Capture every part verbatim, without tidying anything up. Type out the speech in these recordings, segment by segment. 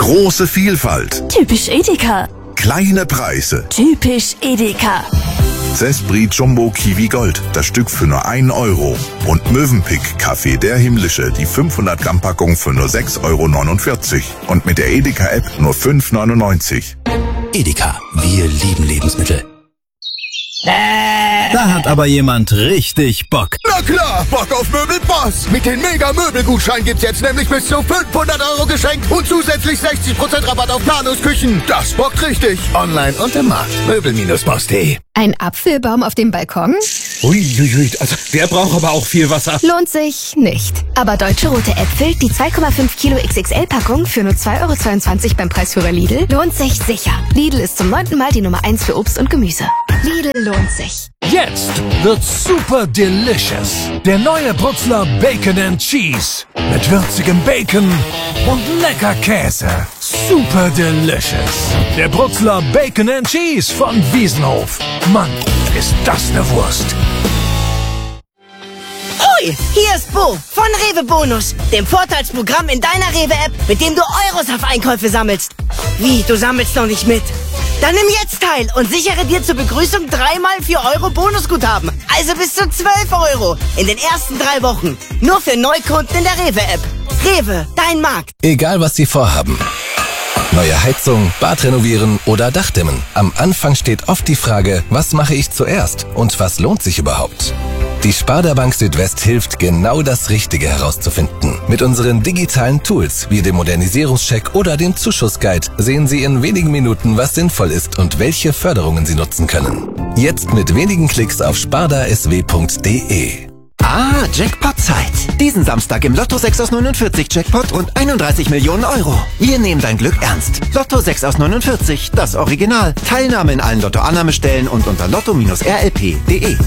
Große Vielfalt. Typisch Edeka. Kleine Preise. Typisch Edeka. Zespri Jumbo Kiwi Gold, das Stück für nur einen Euro. Und Mövenpick Kaffee der Himmlische, die fünfhundert Gramm Packung für nur sechs Euro neunundvierzig. Und mit der Edeka-App nur fünf neunundneunzig. Edeka, wir lieben Lebensmittel. Da hat aber jemand richtig Bock. Na klar, Bock auf Möbelboss. Mit den Mega-Möbelgutschein gibt's jetzt nämlich bis zu fünfhundert Euro geschenkt und zusätzlich sechzig Prozent Rabatt auf Planungsküchen. Das bockt richtig. Online und im Markt. Möbel Boss punkt de. Ein Apfelbaum auf dem Balkon? Uiuiui, also der braucht aber auch viel Wasser. Lohnt sich nicht. Aber Deutsche Rote Äpfel, die zwei Komma fünf Kilo X X L-Packung für nur zwei Euro zweiundzwanzig beim Preisführer Lidl, lohnt sich sicher. Lidl ist zum neunten Mal die Nummer eins für Obst und Gemüse. Lidl lohnt sich. Jetzt wird's super delicious. Der neue Brutzler Bacon and Cheese. Mit würzigem Bacon und lecker Käse. Super delicious. Der Brutzler Bacon and Cheese von Wiesenhof. Mann, ist das eine Wurst. Hoi, hier ist Bo von Rewe Bonus, dem Vorteilsprogramm in deiner Rewe-App, mit dem du Euros auf Einkäufe sammelst. Wie, du sammelst noch nicht mit? Dann nimm jetzt teil und sichere dir zur Begrüßung dreimal vier Euro Bonusguthaben. Also bis zu zwölf Euro in den ersten drei Wochen. Nur für Neukunden in der Rewe-App. Rewe, dein Markt. Egal was Sie vorhaben. Neue Heizung, Bad renovieren oder Dachdämmen. Am Anfang steht oft die Frage, was mache ich zuerst und was lohnt sich überhaupt? Die Sparda Bank Südwest hilft, genau das Richtige herauszufinden. Mit unseren digitalen Tools wie dem Modernisierungscheck oder dem Zuschussguide sehen Sie in wenigen Minuten, was sinnvoll ist und welche Förderungen Sie nutzen können. Jetzt mit wenigen Klicks auf sparda s w punkt de. Ah, Jackpot-Zeit. Diesen Samstag im Lotto sechs aus neunundvierzig Jackpot und einunddreißig Millionen Euro. Wir nehmen dein Glück ernst. Lotto sechs aus neunundvierzig, das Original. Teilnahme in allen Lotto-Annahmestellen und unter lotto Bindestrich r l p punkt de.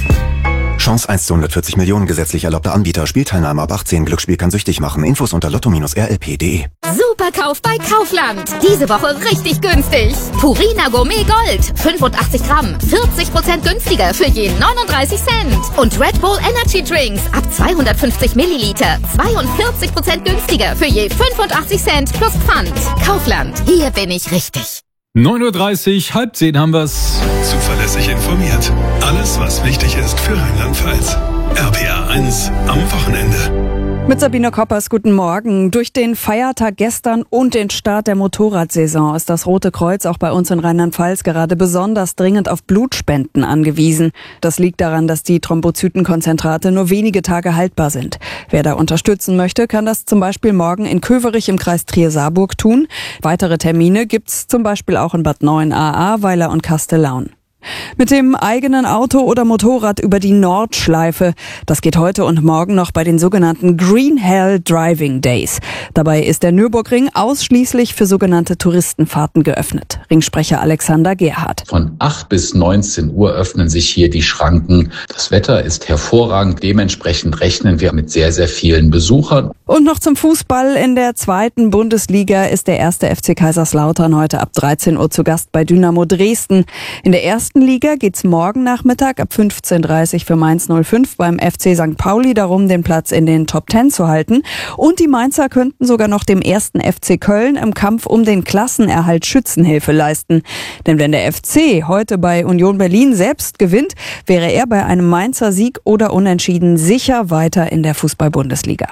Chance eins zu hundertvierzig Millionen, gesetzlich erlaubter Anbieter. Spielteilnahme ab achtzehn. Glücksspiel kann süchtig machen. Infos unter lotto Bindestrich r l p punkt de. Superkauf bei Kaufland. Diese Woche richtig günstig. Purina Gourmet Gold. fünfundachtzig Gramm. vierzig Prozent günstiger für je neununddreißig Cent. Und Red Bull Energy Drinks ab zweihundertfünfzig Milliliter. zweiundvierzig Prozent günstiger für je fünfundachtzig Cent plus Pfand. Kaufland. Hier bin ich richtig. neun Uhr dreißig, halb zehn haben wir's. Zuverlässig informiert. Alles, was wichtig ist für Rheinland-Pfalz. R P R eins am Wochenende. Mit Sabine Koppers, guten Morgen. Durch den Feiertag gestern und den Start der Motorradsaison ist das Rote Kreuz auch bei uns in Rheinland-Pfalz gerade besonders dringend auf Blutspenden angewiesen. Das liegt daran, dass die Thrombozytenkonzentrate nur wenige Tage haltbar sind. Wer da unterstützen möchte, kann das zum Beispiel morgen in Köverich im Kreis Trier-Saarburg tun. Weitere Termine gibt's zum Beispiel auch in Bad Neuenahr, Ahrweiler und Kastellaun. Mit dem eigenen Auto oder Motorrad über die Nordschleife. Das geht heute und morgen noch bei den sogenannten Green Hell Driving Days. Dabei ist der Nürburgring ausschließlich für sogenannte Touristenfahrten geöffnet. Ringsprecher Alexander Gerhardt. Von acht bis neunzehn Uhr öffnen sich hier die Schranken. Das Wetter ist hervorragend. Dementsprechend rechnen wir mit sehr, sehr vielen Besuchern. Und noch zum Fußball. In der zweiten Bundesliga ist der erste F C Kaiserslautern heute ab dreizehn Uhr zu Gast bei Dynamo Dresden. In der ersten Liga geht's morgen Nachmittag ab fünfzehn Uhr dreißig für Mainz null fünf beim F C Sankt Pauli darum, den Platz in den Top Ten zu halten. Und die Mainzer könnten sogar noch dem ersten F C Köln im Kampf um den Klassenerhalt Schützenhilfe leisten. Denn wenn der F C heute bei Union Berlin selbst gewinnt, wäre er bei einem Mainzer Sieg oder Unentschieden sicher weiter in der Fußball-Bundesliga.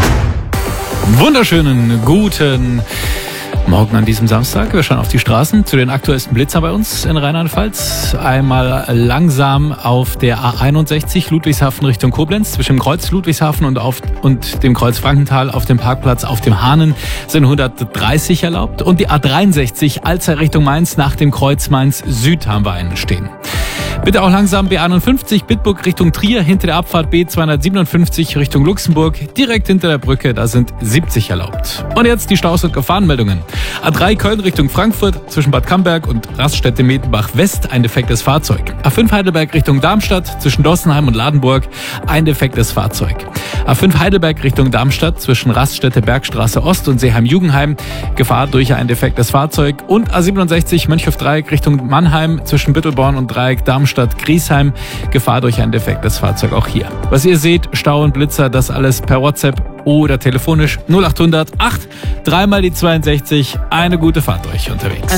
Wunderschönen guten Morgen an diesem Samstag. Wir schauen auf die Straßen zu den aktuellsten Blitzern bei uns in Rheinland-Pfalz. Einmal langsam auf der A einundsechzig Ludwigshafen Richtung Koblenz. Zwischen dem Kreuz Ludwigshafen und, auf, und dem Kreuz Frankenthal auf dem Parkplatz auf dem Hahnen sind hundertdreißig erlaubt. Und die A dreiundsechzig Alzey Richtung Mainz nach dem Kreuz Mainz Süd haben wir einen stehen. Bitte auch langsam B einundfünfzig Bitburg Richtung Trier hinter der Abfahrt B zweihundertsiebenundfünfzig Richtung Luxemburg. Direkt hinter der Brücke, da sind siebzig erlaubt. Und jetzt die Staus- und Gefahrenmeldungen. A drei Köln Richtung Frankfurt zwischen Bad Camberg und Raststätte Medenbach West ein defektes Fahrzeug. A fünf Heidelberg Richtung Darmstadt zwischen Dossenheim und Ladenburg ein defektes Fahrzeug. A fünf Heidelberg Richtung Darmstadt zwischen Raststätte Bergstraße Ost und Seeheim-Jugendheim Gefahr durch ein defektes Fahrzeug. Und A siebenundsechzig Mönchhof-Dreieck Richtung Mannheim zwischen Büttelborn und Dreieck Darmstadt-Griesheim Gefahr durch ein defektes Fahrzeug auch hier. Was ihr seht, Stau und Blitzer, das alles per WhatsApp oder telefonisch null acht hundert acht, dreimal die zweiundsechzig. Eine gute Fahrt euch unterwegs.